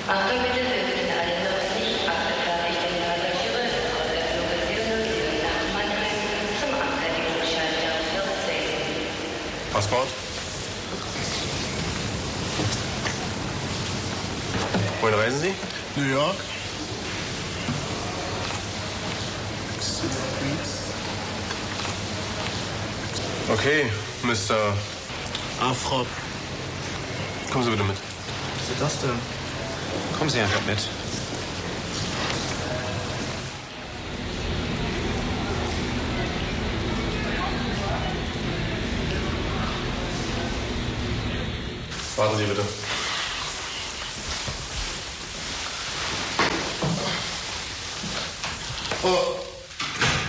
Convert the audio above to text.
Achtung bitte, wir sind alle noch nicht abgefertigten Passagiere aus der Flugbezirke nach Mannheim zum Abfertigungsschalter 14. Passport? Wohin reisen Sie? New York. Okay, Mr. Afrop. Kommen Sie bitte mit. Was ist das denn? Kommen Sie einfach mit. Warten Sie bitte. Oh.